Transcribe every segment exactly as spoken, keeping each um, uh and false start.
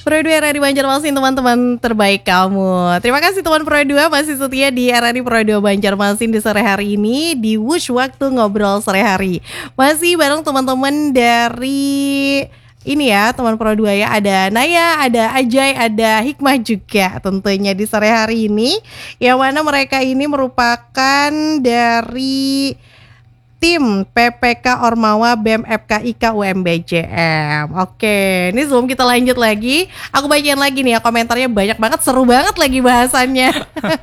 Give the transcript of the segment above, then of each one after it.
Pro dua R R I Banjarmasin, teman-teman terbaik kamu. Terima kasih teman Pro dua masih setia di R R I Pro dua Banjarmasin di sore hari ini di Wush Waktu Ngobrol Sore Hari. Masih bareng teman-teman dari ini ya, teman Pro dua ya, ada Naya, ada Ajay, ada Hikmah juga tentunya di sore hari ini. Yang mana mereka ini merupakan dari tim P P K Ormawa B E M F K I K U M B J M. Oke, ini sebelum kita lanjut lagi, aku bacain lagi nih ya, komentarnya banyak banget, seru banget lagi bahasannya.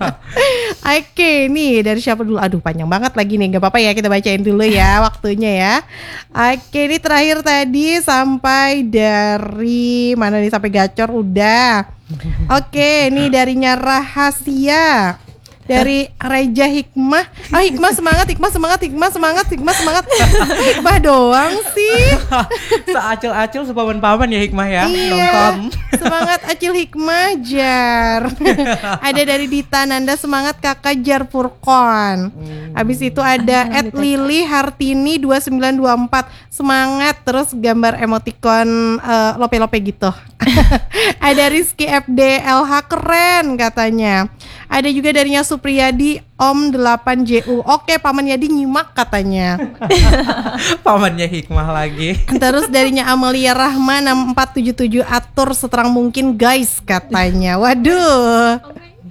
Oke, nih dari siapa dulu? Aduh, panjang banget lagi nih, gak apa-apa ya, kita bacain dulu ya waktunya ya. Oke, ini terakhir tadi sampai dari mana nih, sampai gacor udah. Oke, ini darinya Rahasia. Dari Reja Hikmah. Ah, Hikmah semangat, Hikmah semangat, Hikmah semangat, Hikmah semangat. Hikmah doang sih. Seacil-acil sepaman-paman ya Hikmah ya. Iya, nonton. Semangat Acil Hikmah Jar. Ada dari Dita Nanda, semangat Kakak Jar Furkon. Habis itu ada Ed Lili Hartini dua sembilan dua empat, semangat, terus gambar emoticon uh, lope-lope gitu. Ada Rizky F D L H, keren katanya. Ada juga darinya Supriyadi Om delapan J U. Oke, Paman Yadi nyimak katanya. Pamannya Hikmah lagi. Terus darinya Amelia Rahma enam empat tujuh tujuh, atur seterang mungkin guys katanya. Waduh.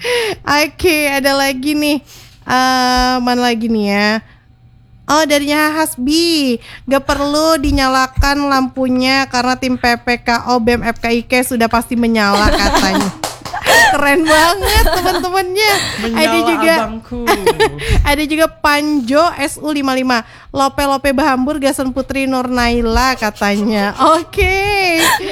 Oke, ada lagi nih. Uh, mana lagi nih ya? Oh, darinya Hasbi, gak perlu dinyalakan lampunya karena tim P P K O B E M F K I K sudah pasti menyala katanya. Keren banget teman-temannya. Ada juga ada juga Panjo S U lima puluh lima, Lope-lope Bahambur Gasan Putri Nur Naila katanya. Oke. Okay.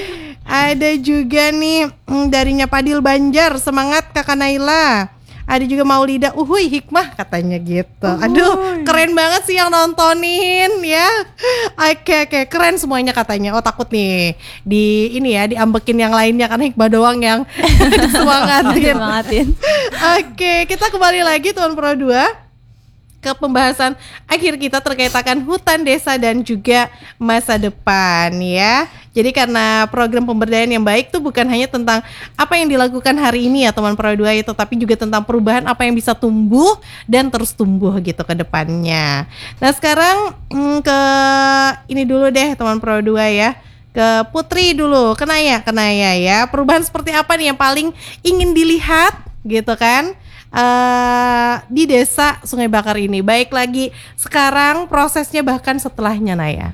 Ada juga nih darinya Padil Banjar, semangat Kakak Naila. Ada juga Maulida, uhuy Hikmah katanya gitu. Aduh, keren banget sih yang nontonin ya. Oke oke, keren semuanya katanya. Oh, takut nih di ini ya, diambekin yang lainnya karena Hikmah doang yang disemangatin. Semangatin. Oke, kita kembali lagi Tuan Pro dua ke pembahasan akhir kita terkait akan hutan, desa dan juga masa depan ya. Jadi karena program pemberdayaan yang baik tuh bukan hanya tentang apa yang dilakukan hari ini ya teman Pro dua itu, tapi juga tentang perubahan apa yang bisa tumbuh dan terus tumbuh gitu ke depannya. Nah sekarang hmm, ke ini dulu deh teman Pro dua ya. Ke Putri dulu, Kenaya, Kenaya ya. Perubahan seperti apa nih yang paling ingin dilihat gitu kan? Uh, di desa Sungai Bakar ini, baik lagi sekarang prosesnya bahkan setelahnya Naya.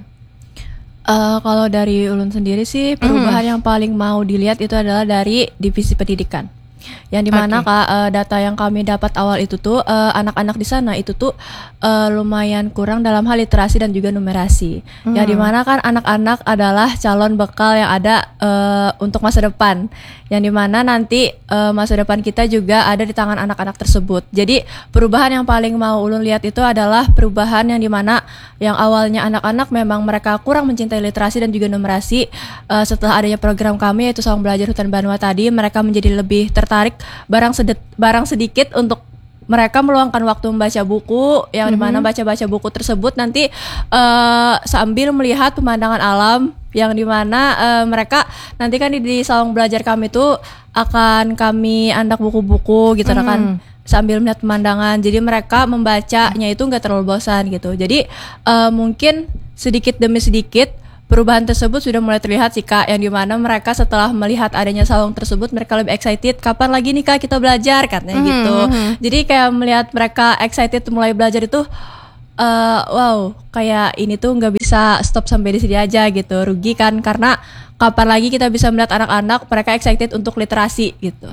Uh, kalau dari Ulun sendiri sih perubahan mm. yang paling mau dilihat itu adalah dari divisi pendidikan. Yang dimana okay. kak uh, data yang kami dapat awal itu tuh uh, anak-anak di sana itu tuh uh, lumayan kurang dalam hal literasi dan juga numerasi. Hmm. Yang dimana kan anak-anak adalah calon bekal yang ada uh, untuk masa depan. Yang dimana nanti uh, masa depan kita juga ada di tangan anak-anak tersebut. Jadi perubahan yang paling mau ulun lihat itu adalah perubahan yang dimana yang awalnya anak-anak memang mereka kurang mencintai literasi dan juga numerasi. Uh, setelah adanya program kami yaitu Sawang Belajar Hutan Banua tadi, mereka menjadi lebih tertarik tarik barang sedet, barang sedikit untuk mereka meluangkan waktu membaca buku yang mm-hmm. dimana baca-baca buku tersebut nanti uh, sambil melihat pemandangan alam yang dimana uh, mereka nanti kan di, di Sawang Belajar kami tuh akan kami andak buku-buku gitu mm-hmm. kan sambil melihat pemandangan, jadi mereka membacanya itu nggak terlalu bosan gitu. Jadi uh, mungkin sedikit demi sedikit perubahan tersebut sudah mulai terlihat sih kak, yang dimana mereka setelah melihat adanya sawang tersebut mereka lebih excited, kapan lagi nih kak kita belajar katanya mm-hmm. gitu. Jadi kayak melihat mereka excited mulai belajar itu uh, wow, kayak ini tuh nggak bisa stop sampai di sini aja gitu, rugi kan karena kapan lagi kita bisa melihat anak-anak mereka excited untuk literasi gitu.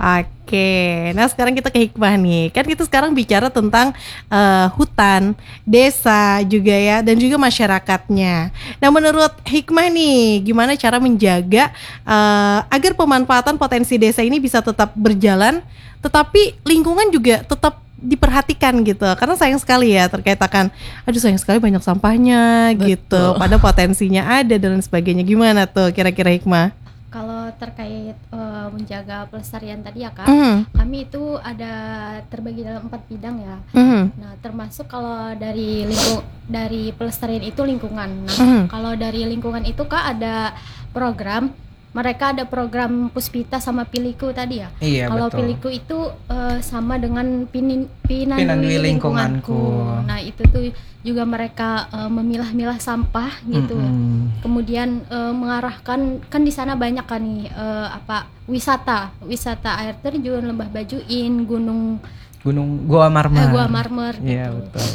Oke, nah sekarang kita ke Hikmah nih. Kan kita sekarang bicara tentang uh, hutan, desa juga ya, dan juga masyarakatnya. Nah menurut Hikmah nih, gimana cara menjaga uh, agar pemanfaatan potensi desa ini bisa tetap berjalan, tetapi lingkungan juga tetap diperhatikan gitu. Karena sayang sekali ya terkait akan, aduh sayang sekali banyak sampahnya. Betul. Gitu, pada potensinya ada dan sebagainya. Gimana tuh kira-kira Hikmah? Kalau terkait uh, menjaga pelestarian tadi ya kak, mm. kami itu ada terbagi dalam empat bidang ya. Mm. Nah termasuk kalau dari lingkung dari pelestarian itu lingkungan. Nah mm. kalau dari lingkungan itu kak ada program mereka ada program Puspita sama Piliku tadi ya. Iya, Kalau betul. Piliku itu uh, sama dengan pinin, Pinandui, Pinandui lingkunganku. lingkunganku. Nah itu tuh juga mereka uh, memilah-milah sampah gitu. Mm-mm. Kemudian uh, mengarahkan, kan di sana banyak kan nih uh, apa wisata, wisata air terjun, Lembah Bajuin, gunung Gunung Goa Marmer. eh, Gua Marmer gitu. Iya, betul.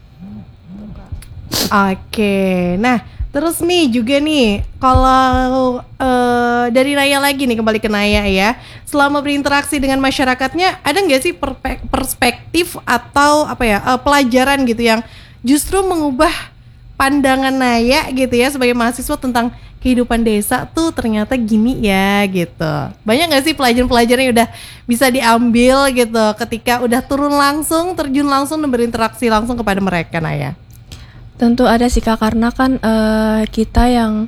Oke, nah terus nih juga nih kalau eh, dari Naya lagi nih, kembali ke Naya ya. Selama berinteraksi dengan masyarakatnya, ada nggak sih perpe- perspektif atau apa ya eh, pelajaran gitu yang justru mengubah pandangan Naya gitu ya sebagai mahasiswa tentang kehidupan desa tuh ternyata gini ya gitu. Banyak nggak sih pelajaran-pelajaran yang udah bisa diambil gitu ketika udah turun langsung, terjun langsung dan berinteraksi langsung kepada mereka, Naya? Tentu ada sih Kak, karena kan eh, kita yang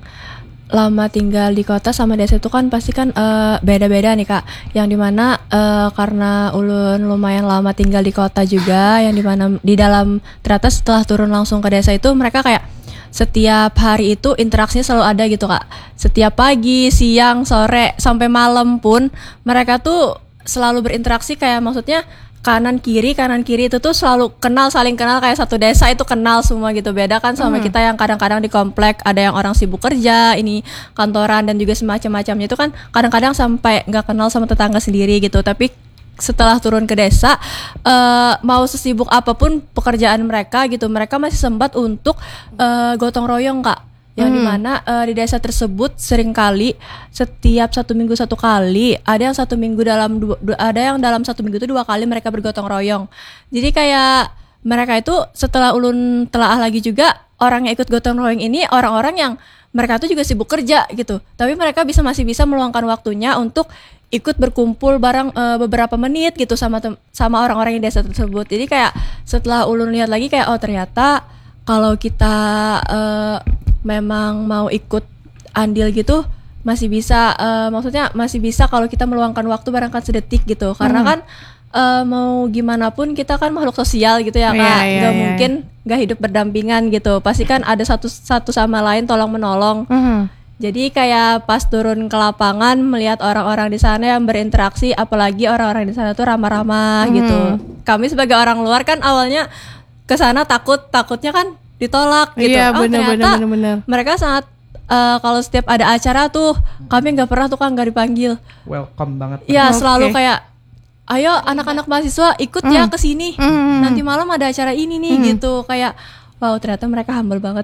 lama tinggal di kota sama desa itu kan pasti kan eh, beda-beda nih Kak. Yang dimana eh, karena Ulun lumayan lama tinggal di kota juga, yang dimana di dalam ternyata setelah turun langsung ke desa itu mereka kayak setiap hari itu interaksinya selalu ada gitu Kak. Setiap pagi, siang, sore, sampai malam pun mereka tuh selalu berinteraksi, kayak maksudnya kanan kiri kanan kiri itu tuh selalu kenal, saling kenal, kayak satu desa itu kenal semua gitu. Beda kan sama Hmm. kita yang kadang-kadang di komplek ada yang orang sibuk kerja, ini kantoran dan juga semacam-macamnya, itu kan kadang-kadang sampai nggak kenal sama tetangga sendiri gitu. Tapi setelah turun ke desa, eh, mau sesibuk apapun pekerjaan mereka gitu, mereka masih sempat untuk eh, gotong royong Kak. Yang Hmm. dimana eh, di desa tersebut seringkali setiap satu minggu satu kali, ada yang satu minggu dalam dua, du- ada yang dalam satu minggu itu dua kali mereka bergotong royong. Jadi kayak mereka itu setelah Ulun telaah lagi juga, orang yang ikut gotong royong ini orang-orang yang mereka tuh juga sibuk kerja gitu, tapi mereka bisa masih bisa meluangkan waktunya untuk ikut berkumpul bareng eh, beberapa menit gitu sama tem- sama orang-orang di desa tersebut. Jadi kayak setelah Ulun lihat lagi kayak, oh ternyata kalau kita eh, memang mau ikut andil gitu masih bisa, eh, maksudnya masih bisa kalau kita meluangkan waktu barangkali sedetik gitu. Karena Hmm. kan eh, mau gimana pun kita kan makhluk sosial gitu ya Kak. Iya, iya, Gak iya. mungkin gak hidup berdampingan gitu. Pasti kan ada satu satu sama lain tolong menolong. Mhm. Jadi kayak pas turun ke lapangan melihat orang-orang di sana yang berinteraksi, apalagi orang-orang di sana tuh ramah-ramah Hmm. gitu. Kami sebagai orang luar kan awalnya ke sana takut, takutnya kan ditolak gitu. Iya, Oh benar, ternyata benar, benar. mereka sangat eh, kalau setiap ada acara tuh kami nggak pernah tuh kan nggak dipanggil. Welcome banget. Ya Oke. selalu kayak, ayo anak-anak mahasiswa ikut ya ke sini. Mm. Nanti malam ada acara ini nih gitu. Kayak wow, ternyata mereka humble banget.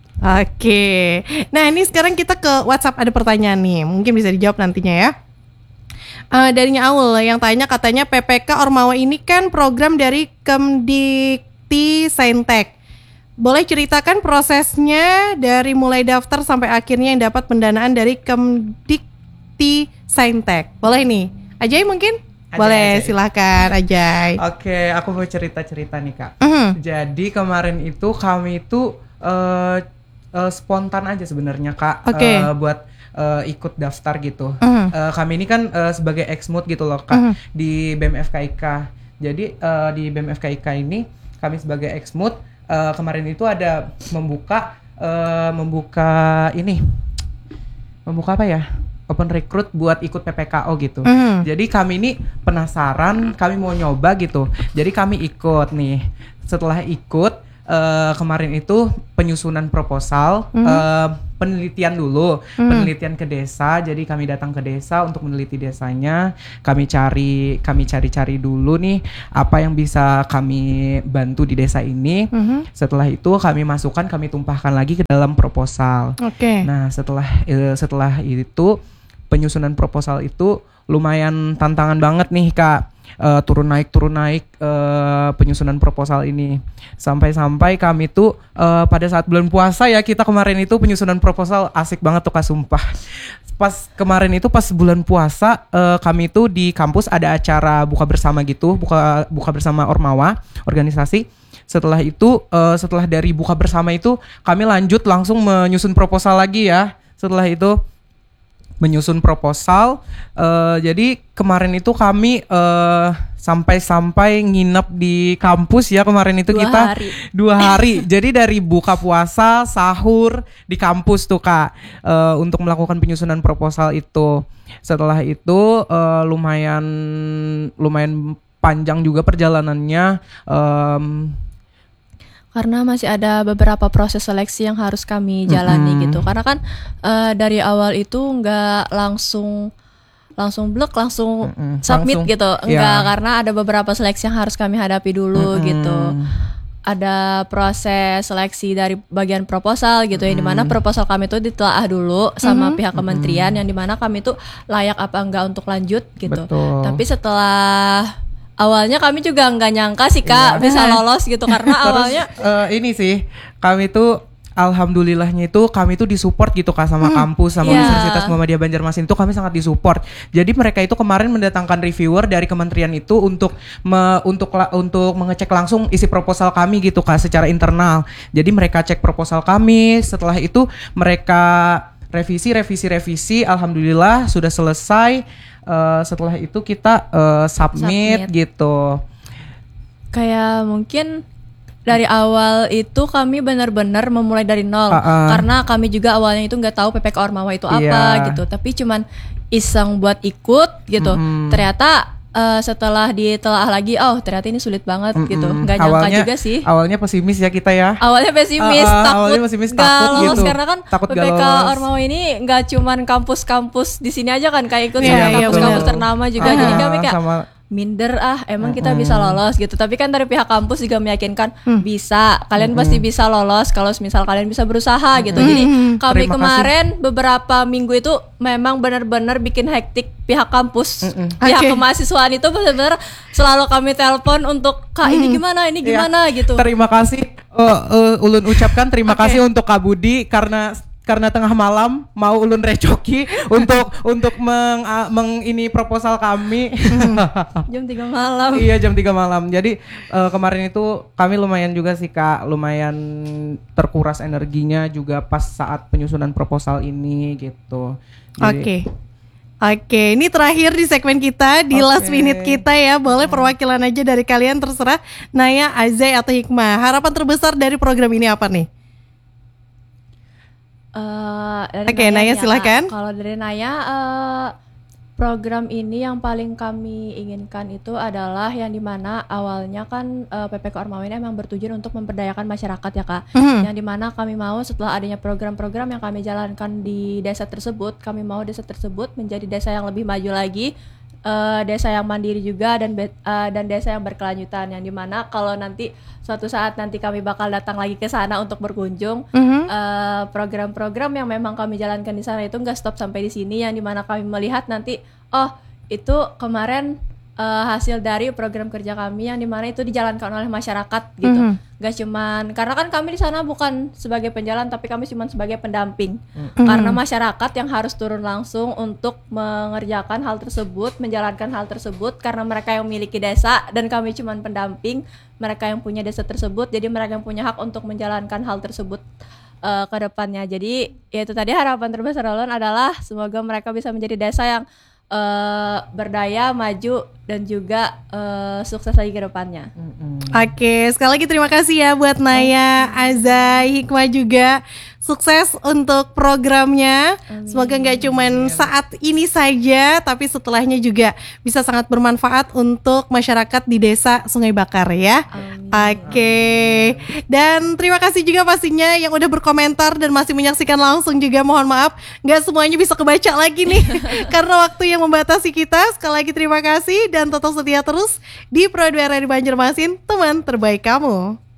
Oke, nah ini sekarang kita ke WhatsApp, ada pertanyaan nih, mungkin bisa dijawab nantinya ya. Eh darinya Aul yang tanya, katanya P P K Ormawa ini kan program dari Kemdikti Saintek. Boleh ceritakan prosesnya dari mulai daftar sampai akhirnya yang dapat pendanaan dari Kemdikti Saintek. Boleh nih, Ajay mungkin? Ajay, Boleh, Ajay. silakan Ajay. Oke, aku mau cerita-cerita nih Kak. Mhm. Jadi kemarin itu kami itu eh, eh, spontan aja sebenarnya Kak, Oke. eh, buat eh, ikut daftar gitu. Mhm. Eh, kami ini kan eh, sebagai ex-mut gitu loh Kak, Mhm. di B M F K I K. Jadi eh, di B M F K I K ini kami sebagai ex-mut eh, kemarin itu ada membuka eh, membuka ini membuka apa ya? Open recruit buat ikut P P K O gitu. Mhm. Jadi kami ini penasaran, kami mau nyoba gitu. Jadi kami ikut nih. Setelah ikut eh, kemarin itu penyusunan proposal, eh, penelitian dulu, penelitian ke desa. Jadi kami datang ke desa untuk meneliti desanya. Kami cari, kami cari-cari dulu nih apa yang bisa kami bantu di desa ini. Mhm. Setelah itu kami masukkan, kami tumpahkan lagi ke dalam proposal. Oke. Nah, setelah eh, setelah itu penyusunan proposal itu lumayan tantangan banget nih Kak. Eh, turun naik turun naik eh, penyusunan proposal ini sampai-sampai kami tuh eh, pada saat bulan puasa ya, kita kemarin itu penyusunan proposal asik banget tuh Kak, sumpah. Pas kemarin itu pas bulan puasa eh, kami tuh di kampus ada acara buka bersama gitu, buka buka bersama Ormawa, organisasi. Setelah itu eh, setelah dari buka bersama itu kami lanjut langsung menyusun proposal lagi ya. Setelah itu menyusun proposal. Uh, jadi kemarin itu kami uh, sampai-sampai nginep di kampus ya kemarin itu Dua kita hari. dua hari. Jadi dari buka puasa, sahur di kampus tuh Kak, uh, untuk melakukan penyusunan proposal itu. Setelah itu uh, lumayan lumayan panjang juga perjalanannya. Um, Karena masih ada beberapa proses seleksi yang harus kami jalani Mm-mm. gitu. Karena kan eh, dari awal itu nggak langsung langsung blok langsung Mm-mm. submit Langsung, gitu. ya. Enggak, karena ada beberapa seleksi yang harus kami hadapi dulu Mm-mm. gitu. Ada proses seleksi dari bagian proposal gitu, yang dimana proposal kami itu ditelaah dulu sama pihak kementerian, yang dimana kami itu layak apa enggak untuk lanjut gitu. Betul. Tapi setelah awalnya kami juga nggak nyangka sih Kak bisa lolos gitu, karena awalnya Eh, ini sih kami tuh alhamdulillahnya itu kami tuh disupport gitu Kak sama kampus, sama Iya. Universitas Muhammadiyah Banjarmasin itu kami sangat disupport. Jadi mereka itu kemarin mendatangkan reviewer dari kementerian itu untuk me- untuk la- untuk mengecek langsung isi proposal kami gitu Kak secara internal. Jadi mereka cek proposal kami, setelah itu mereka revisi revisi revisi alhamdulillah sudah selesai. Eh, setelah itu kita eh, submit, Submit. gitu. kayak mungkin dari awal itu kami benar-benar memulai dari nol, Uh-uh. karena kami juga awalnya itu nggak tahu P P K Ormawa itu apa Iya. gitu, tapi cuman iseng buat ikut gitu. Mm-mm. Ternyata eh, setelah ditelaah lagi, oh ternyata ini sulit banget gitu, Mm-mm. nggak nyangka Awalnya- juga sih. Awalnya pesimis ya kita ya. Awalnya pesimis, Ah, ah, takut awalnya pesimis, nggak takut lolos gitu. karena kan Takut P P nggak K lolos. Ormawa ini nggak cuman kampus-kampus di sini aja kan, kayak ikut Iya, sama iya, kampus-kampus benar. ternama juga. Ah, Jadi kami kayak sama minder, ah emang kita bisa lolos gitu. Tapi kan dari pihak kampus juga meyakinkan Hmm. bisa, kalian pasti bisa lolos kalau misal kalian bisa berusaha gitu. Jadi kami Terima kemarin beberapa minggu itu memang benar-benar bikin hektik pihak kampus, pihak Oke. kemahasiswaan itu benar-benar selalu kami telepon untuk Kak ini gimana, ini gimana Iya. gitu. Terima kasih eh, eh, Ulun ucapkan terima Oke. kasih untuk Kak Budi karena karena tengah malam mau Ulun recoki untuk untuk meng, ah, meng ini proposal kami. Jam tiga malam. Iya jam tiga malam. Jadi eh, kemarin itu kami lumayan juga sih Kak, lumayan terkuras energinya juga pas saat penyusunan proposal ini gitu. Jadi- Oke. Oke, ini terakhir di segmen kita di Oke. last minute kita ya. Boleh perwakilan aja dari kalian terserah. Naya, Azai atau Hikmah. Harapan terbesar dari program ini apa nih? Eh, dari Oke, Naya, nih ya, silakan. Kak. Kalau dari Naya, eh, program ini yang paling kami inginkan itu adalah yang dimana awalnya kan eh, P P K Ormawa ini memang bertujuan untuk memberdayakan masyarakat ya Kak. Mhm. Yang dimana kami mau setelah adanya program-program yang kami jalankan di desa tersebut, kami mau desa tersebut menjadi desa yang lebih maju lagi, eh, desa yang mandiri juga, dan be- eh, dan desa yang berkelanjutan. Yang dimana kalau nanti suatu saat nanti kami bakal datang lagi ke sana untuk berkunjung, Mhm. eh, program-program yang memang kami jalankan di sana itu nggak stop sampai di sini, yang dimana kami melihat nanti oh itu kemarin eh, hasil dari program kerja kami yang dimana itu dijalankan oleh masyarakat gitu. Mhm. Gak cuman karena kan kami di sana bukan sebagai penjalan, tapi kami cuma sebagai pendamping, karena masyarakat yang harus turun langsung untuk mengerjakan hal tersebut, menjalankan hal tersebut, karena mereka yang memiliki desa dan kami cuma pendamping, mereka yang punya desa tersebut, jadi mereka yang punya hak untuk menjalankan hal tersebut eh, ke depannya. Jadi ya itu tadi harapan terbesar Ulun adalah semoga mereka bisa menjadi desa yang eh, berdaya, maju, dan juga eh, sukses lagi ke depannya. Oke, sekali lagi terima kasih ya buat Naya, Azai, Hikmah juga. Sukses untuk programnya. Semoga nggak cuman saat ini saja, tapi setelahnya juga bisa sangat bermanfaat untuk masyarakat di desa Sungai Bakar ya. Amin. Oke. Dan terima kasih juga pastinya yang udah berkomentar dan masih menyaksikan langsung juga. Mohon maaf, nggak semuanya bisa kebaca lagi nih karena waktu yang membatasi kita. Sekali lagi terima kasih dan tetap setia terus di Pro dua R R I Banjarmasin, teman terbaik kamu.